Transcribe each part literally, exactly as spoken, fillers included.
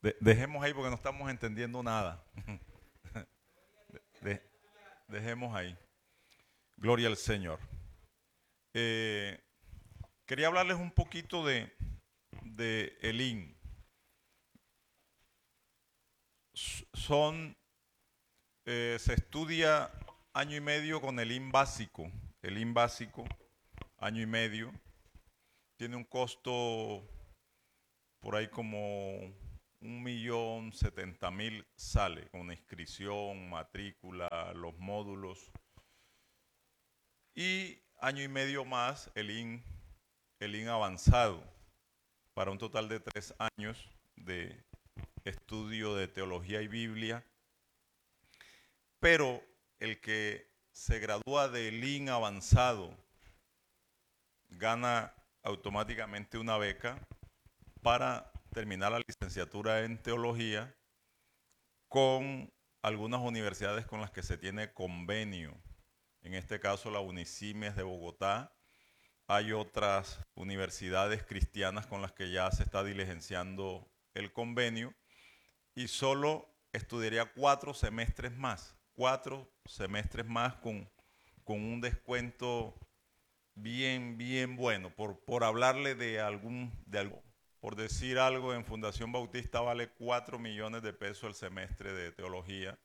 De- dejemos ahí porque no estamos entendiendo nada. De- dejemos ahí. Gloria al Señor. Eh, quería hablarles un poquito de, de Elín. S- Son, eh, se estudia año y medio con Elín básico. Elín básico, año y medio. Tiene un costo por ahí como un millón setenta mil sale con inscripción, matrícula, los módulos. Y año y medio más el IN, el IN avanzado, para un total de tres años de estudio de teología y Biblia. Pero el que se gradúa del IN avanzado gana automáticamente una beca para terminar la licenciatura en teología con algunas universidades con las que se tiene convenio. En este caso la Unicimes de Bogotá. Hay otras universidades cristianas con las que ya se está diligenciando el convenio y solo estudiaría cuatro semestres más, cuatro semestres más con, con un descuento bien, bien bueno. Por, por hablarle de algún, de algo, por decir algo, en Fundación Bautista vale cuatro millones de pesos el semestre de teología.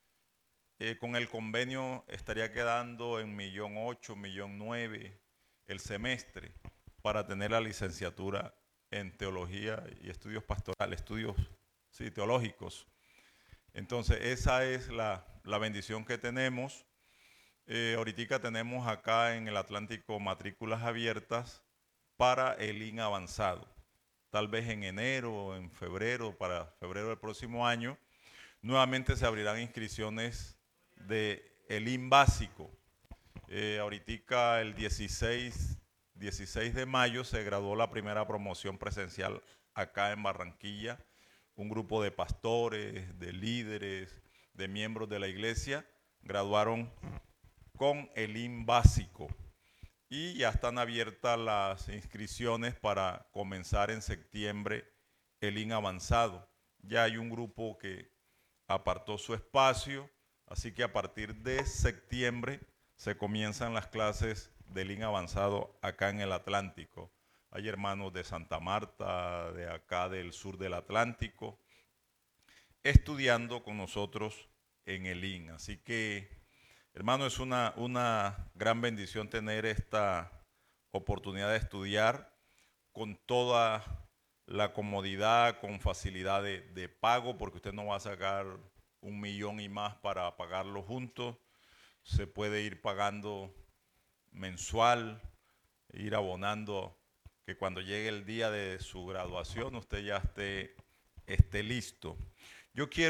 Eh, con el convenio estaría quedando en millón ocho, millón nueve el semestre para tener la licenciatura en teología y estudios pastorales, estudios sí, teológicos. Entonces esa es la, la bendición que tenemos. Eh, ahorita tenemos acá en el Atlántico matrículas abiertas para el IN avanzado. Tal vez en enero o en febrero, para febrero del próximo año, nuevamente se abrirán inscripciones de el IN básico. Eh, ahorita el dieciséis, dieciséis de mayo se graduó la primera promoción presencial acá en Barranquilla. Un grupo de pastores, de líderes, de miembros de la iglesia graduaron con el IN básico. Y ya están abiertas las inscripciones para comenzar en septiembre el IN avanzado. Ya hay un grupo que apartó su espacio, así que a partir de septiembre se comienzan las clases del IN avanzado acá en el Atlántico. Hay hermanos de Santa Marta, de acá del sur del Atlántico, estudiando con nosotros en el IN. Así que, hermano, es una, una gran bendición tener esta oportunidad de estudiar con toda la comodidad, con facilidad de, de pago, porque usted no va a sacar un millón y más para pagarlo juntos. Se puede ir pagando mensual, ir abonando, que cuando llegue el día de su graduación usted ya esté, esté listo. Yo quiero